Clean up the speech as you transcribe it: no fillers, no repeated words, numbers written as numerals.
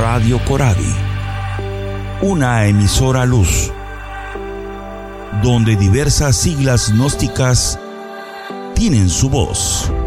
Radio Coradi, una emisora luz, donde diversas siglas gnósticas tienen su voz.